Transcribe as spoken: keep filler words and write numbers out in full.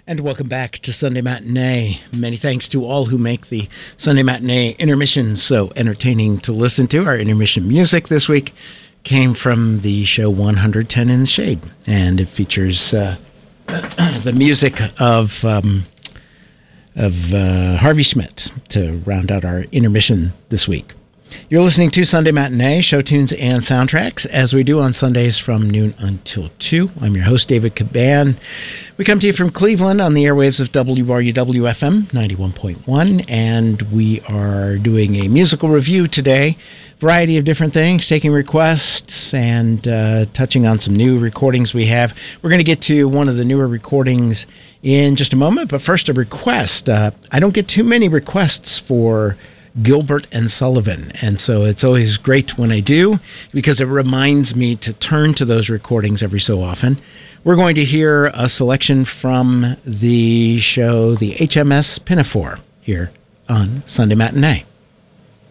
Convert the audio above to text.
And welcome back to Sunday Matinee. Many thanks to all who make the Sunday Matinee intermission so entertaining to listen to. Our intermission music this week came from the show one ten in the Shade, and it features uh, the music of um, of uh, Harvey Schmidt to round out our intermission this week. You're listening to Sunday Matinee, show tunes and soundtracks, as we do on Sundays from noon until two. I'm your host, David Caban. We come to you from Cleveland on the airwaves of W R U W F M ninety-one point one, and we are doing a musical review today. Variety of different things, taking requests and uh, touching on some new recordings we have. We're going to get to one of the newer recordings in just a moment, but first a request. Uh, I don't get too many requests for Gilbert and Sullivan, and so it's always great when I do because it reminds me to turn to those recordings every so often. We're going to hear a selection from the show The H M S Pinafore here on Sunday Matinee.